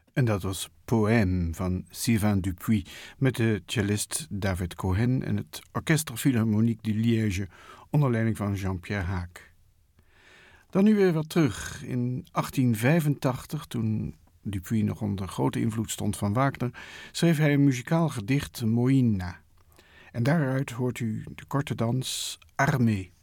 En dat was Poème van Sylvain Dupuis met de cellist David Cohen en het Orchestre Philharmonique de Liège onder leiding van Jean-Pierre Haak. Dan nu weer wat terug. In 1885, toen Dupuis nog onder grote invloed stond van Wagner, schreef hij een muzikaal gedicht Moïna. En daaruit hoort u de korte dans Armée.